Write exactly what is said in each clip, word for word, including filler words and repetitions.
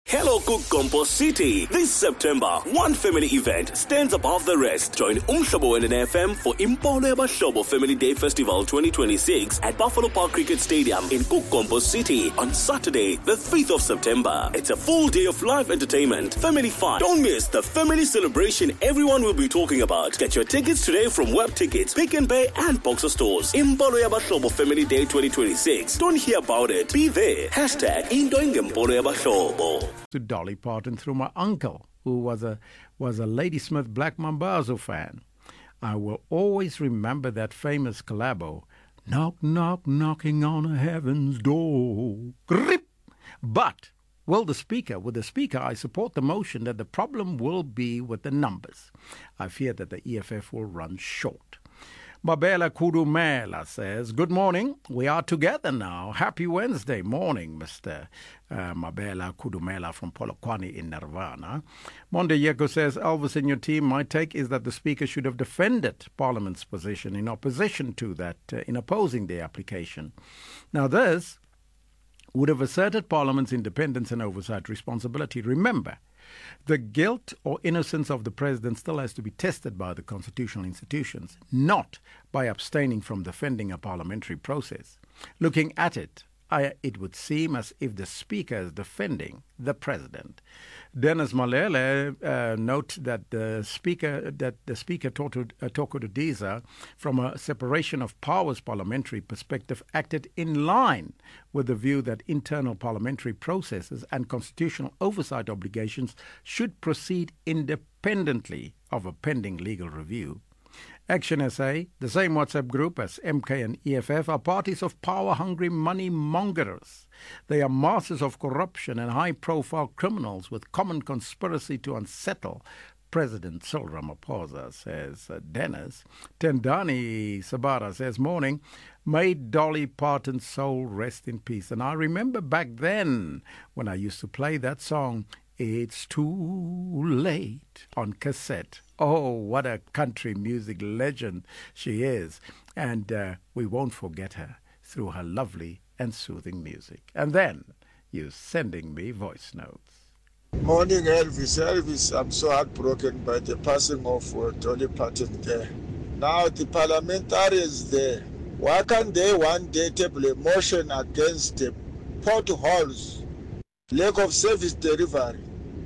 Hello Kukompo City. This September, one family event stands above the rest. Join Umhlobo N N F M for Impolo Yabahlobo Family Day Festival twenty twenty-six at Buffalo Park Cricket Stadium in Kukompo City on Saturday, the fifth of September. It's a full day of live entertainment, family fun. Don't miss the family celebration everyone will be talking about. Get your tickets today from Web Tickets, Pick and Pay and Boxer stores. Impolo Yabahlobo Family Day twenty twenty-six. Don't hear about it. Be there. Hashtag Indoing Impolo Yabahlobo. To Dolly Parton through my uncle, who was a was a Ladysmith Black Mambazo fan. I will always remember that famous collabo, knock, knock, knocking on a heaven's door. Grip. But, well, the speaker, with the speaker, I support the motion that the problem will be with the numbers. I fear that the E F F will run short. Mabela Kudumela says, good morning. We are together now. Happy Wednesday morning, Mister Uh, Mabela Kudumela from Polokwane in Nirvana. Monde Yeko says, Elvis and your team, my take is that the Speaker should have defended Parliament's position in opposition to that, uh, in opposing the application. Now this would have asserted Parliament's independence and oversight responsibility. Remember, the guilt or innocence of the President still has to be tested by the constitutional institutions, not by abstaining from defending a parliamentary process. Looking at it, I, it would seem as if the Speaker is defending the President. Dennis Malele uh, note that the Speaker that the Speaker Toko Diza, from a separation of powers parliamentary perspective, acted in line with the view that internal parliamentary processes and constitutional oversight obligations should proceed independently of a pending legal review. Action S A, the same WhatsApp group as M K and E F F, are parties of power-hungry money-mongerers. They are masters of corruption and high-profile criminals with common conspiracy to unsettle President Cyril Ramaphosa, says uh, Dennis. Tendani Sabara says, morning, may Dolly Parton's soul rest in peace. And I remember back then when I used to play that song, It's Too Late, on cassette. Oh, what a country music legend she is. And uh, we won't forget her through her lovely and soothing music. And then you're sending me voice notes. Morning, Elvis. Elvis, I'm so heartbroken by the passing of uh, Dolly Parton there. Now the parliamentarians there, why can't they one day table a motion against the potholes, lack of service delivery,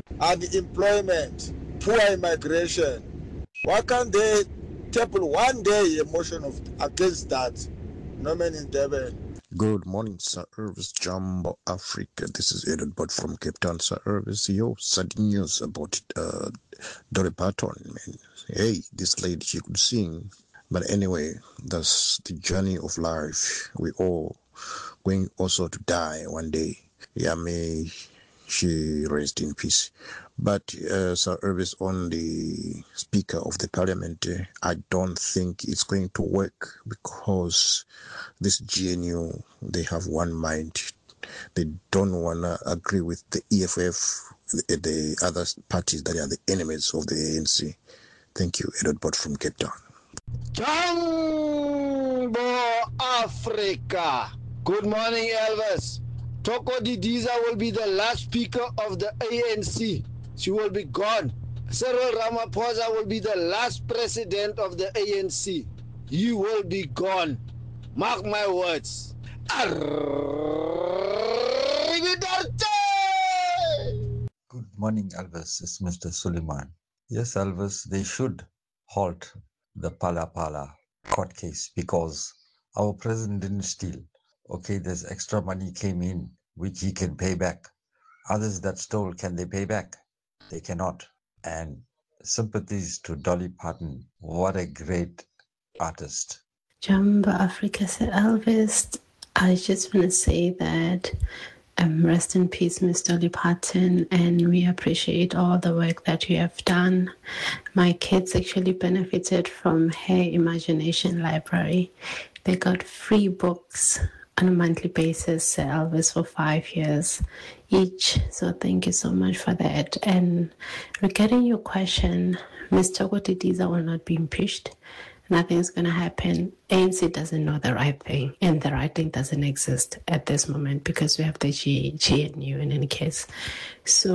unemployment, poor immigration? Why can't they table one day a motion of against that? No man in Devon. Good morning, Sir Irvis Jumbo Africa. This is Edward Bott from Cape Town, Sir Irvis. Yo, sad news about uh, Dolly Parton, man. Hey, this lady, she could sing. But anyway, that's the journey of life. We all going also to die one day. Yeah, may she rest in peace. But uh, Sir Irvis, on the Speaker of the Parliament, uh, I don't think it's going to work because this G N U, they have one mind. They don't want to agree with the E F F, the, the other parties that are the enemies of the A N C. Thank you, Edward Bott from Cape Town. Jumbo Africa. Good morning, Elvis. Toko Didiza will be the last speaker of the A N C. She will be gone. Cyril Ramaphosa will be the last president of the A N C. He will be gone. Mark my words. Good morning, Elvis. It's Mister Suleiman. Yes, Elvis, they should halt the Phala Phala court case because our president didn't steal. Okay, there's extra money came in, which he can pay back. Others that stole, can they pay back? They cannot. And sympathies to Dolly Parton. What a great artist. Jumbo Africa, said Elvis. I just want to say that um, rest in peace, Miss Dolly Parton, and we appreciate all the work that you have done. My kids actually benefited from her imagination library. They got free books on a monthly basis, Sir Elvis, for five years each. So thank you so much for that. And regarding your question, Miz Toko Didiza will not be impeached. Nothing's going to happen. A N C doesn't know the right thing, and the right thing doesn't exist at this moment because we have the G- GNU in any case. So